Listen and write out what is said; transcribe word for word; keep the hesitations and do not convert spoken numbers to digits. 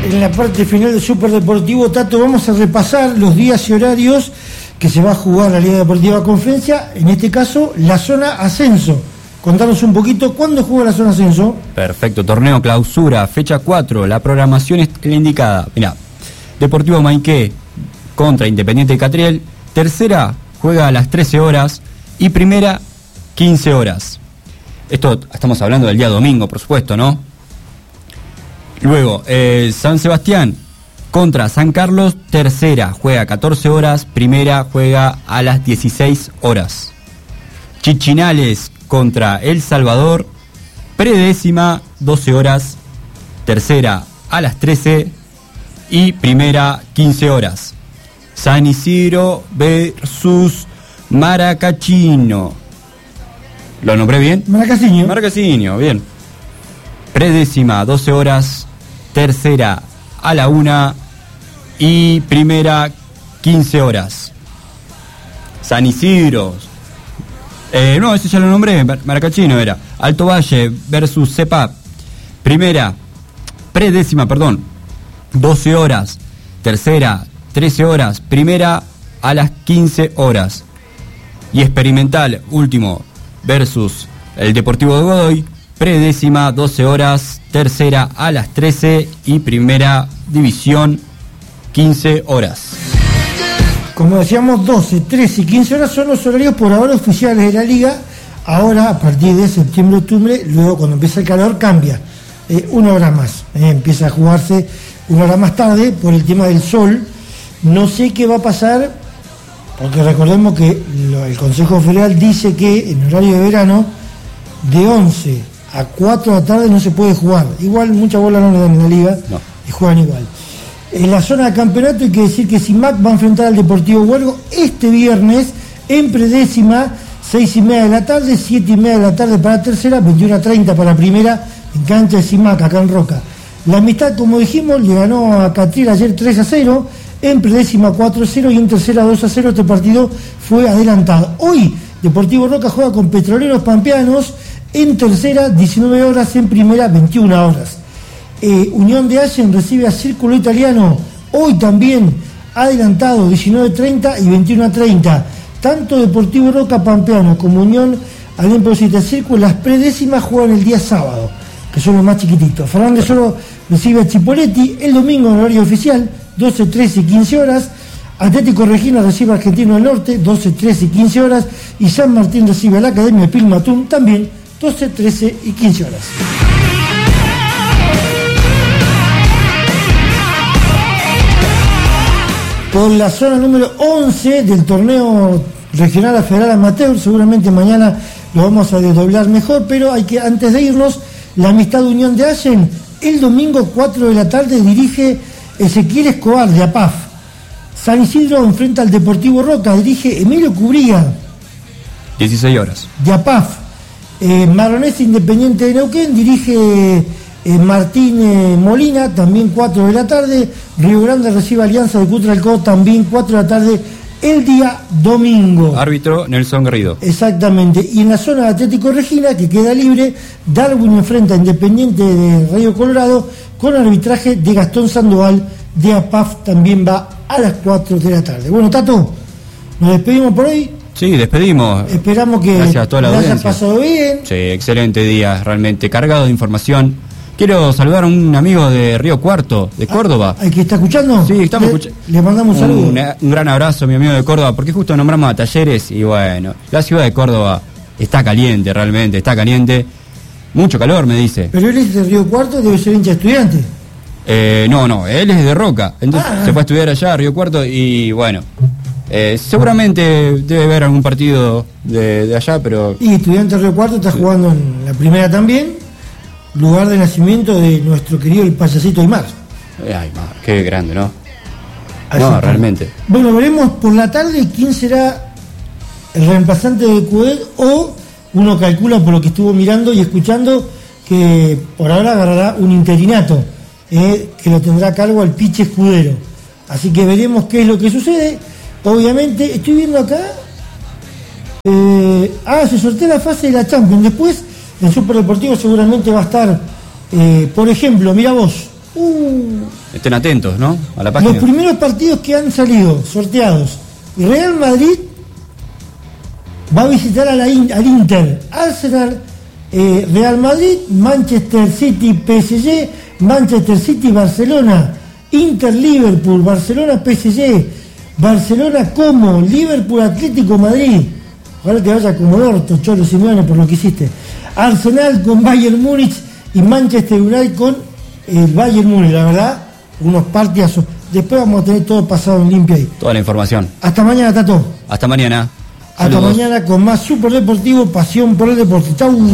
En la parte final del Superdeportivo, Tato, vamos a repasar los días y horarios que se va a jugar la Liga Deportiva Confluencia, en este caso la zona ascenso. Contanos un poquito, ¿cuándo juega la zona ascenso? Perfecto, torneo clausura, fecha cuatro, la programación es la indicada. Mirá, Deportivo Maiqué contra Independiente de Catriel, tercera juega a las trece horas y primera quince horas. Esto estamos hablando del día domingo, por supuesto, ¿no? Luego, eh, San Sebastián contra San Carlos, tercera juega a catorce horas, primera juega a las dieciséis horas. Chichinales contra El Salvador, predécima, doce horas, tercera a las trece y primera, quince horas. San Isidro versus Maracachino. ¿Lo nombré bien? Maracasiño. Maracasiño, bien. Predécima, doce horas, tercera a la una y primera, quince horas. San Isidro, eh, no, ese ya lo nombré, Maracachino era. Alto Valle versus Cepap, primera, predécima, perdón, doce horas, tercera, trece horas, primera a las quince horas. Y Experimental, último, versus el Deportivo de Godoy, predécima, doce horas, tercera a las trece y primera división, quince horas. Como decíamos, doce, trece y quince horas son los horarios por ahora oficiales de la liga. Ahora, a partir de septiembre, octubre, luego cuando empieza el calor, cambia. Eh, una hora más. Eh, empieza a jugarse una hora más tarde por el tema del sol. No sé qué va a pasar, porque recordemos que lo, el Consejo Federal dice que en horario de verano, de once a cuatro de la tarde no se puede jugar. Igual mucha bola no le dan en la liga, no, y juegan igual. En la zona de campeonato hay que decir que Simac va a enfrentar al Deportivo Huergo este viernes en predécima, seis y media de la tarde, siete y media de la tarde para tercera, veintiuno a treinta para primera, en cancha de Simac, acá en Roca. La Amistad, como dijimos, le ganó a Catriel ayer tres a cero, en predécima cuatro a cero y en tercera dos a cero. Este partido fue adelantado. Hoy Deportivo Roca juega con Petroleros Pampeanos, en tercera diecinueve horas, en primera veintiuna horas. Eh, Unión de Allen recibe a Círculo Italiano, hoy también adelantado, diecinueve treinta y veintiuno treinta. Tanto Deportivo Roca Pampeano como Unión Allen Posita Círculo, las predécimas juegan el día sábado, que son los más chiquititos. Fernández solo recibe a Chipoletti el domingo en horario oficial, doce, trece y quince horas. Atlético Regina recibe a Argentino del Norte, doce, trece y quince horas. Y San Martín recibe a la Academia Pilmatún, también doce, trece y quince horas. Por la zona número once del torneo regional a federal amateur, seguramente mañana lo vamos a desdoblar mejor, pero hay que, antes de irnos, la Amistad Unión de Allen, el domingo cuatro de la tarde dirige Ezequiel Escobar de A P A F. San Isidro enfrenta al Deportivo Roca, dirige Emilio Cubría. dieciséis horas. De A P A F. Eh, Marronés Independiente de Neuquén, dirige eh, Martín eh, Molina, también cuatro de la tarde. Río Grande recibe Alianza de Cutralcó, también cuatro de la tarde, el día domingo. Árbitro Nelson Garrido. Exactamente. Y en la zona de Atlético Regina, que queda libre, Darwin enfrenta a Independiente de Río Colorado, con arbitraje de Gastón Sandoval de A P A F, también va a las cuatro de la tarde. Bueno, Tato, nos despedimos por hoy. Sí, despedimos. Esperamos que Gracias a toda la haya audiencia. pasado bien. Sí, excelente día, realmente cargado de información. Quiero saludar a un amigo de Río Cuarto, de Córdoba. ¿Al que está escuchando? Sí, estamos le, escuchando. Le mandamos un saludo. Un, un gran abrazo, mi amigo de Córdoba, porque justo nombramos a Talleres y bueno, la ciudad de Córdoba está caliente, realmente, está caliente. Mucho calor, me dice. Pero él es de Río Cuarto, debe ser hincha estudiante. Eh, no, no, él es de Roca, entonces Ah. se fue a estudiar allá a Río Cuarto y bueno, eh, seguramente debe haber algún partido de, de allá, pero... Y estudiante de Río Cuarto está jugando en la primera también, lugar de nacimiento de nuestro querido el payasito Aymar. Ay, ma, qué grande, ¿no? Así no, que, realmente. Bueno, veremos por la tarde quién será el reemplazante de Cudet, o uno calcula por lo que estuvo mirando y escuchando que por ahora agarrará un interinato, eh, que lo tendrá a cargo al Piche Escudero. Así que veremos qué es lo que sucede. Obviamente, estoy viendo acá, eh, ah, se sortea la fase de la Champions. Después, el Superdeportivo seguramente va a estar, eh, por ejemplo, mira vos, Uh, Estén atentos, ¿no? A la página. Los primeros partidos que han salido sorteados. Real Madrid va a visitar a la, al Inter. Arsenal, eh, Real Madrid, Manchester City, P S G, Manchester City, Barcelona, Inter, Liverpool, Barcelona, P S G, Barcelona, Como, Liverpool, Atlético Madrid. Ojalá te vaya como el orto, Cholo Simeone, por lo que hiciste. Arsenal con Bayern Múnich y Manchester United con el Bayern Múnich, la verdad, unos partidazos. Después vamos a tener todo pasado en limpia ahí. Toda la información. Hasta mañana, Tato. Hasta mañana. Hasta Saludos. mañana con más Super Deportivo, pasión por el deporte. Chau.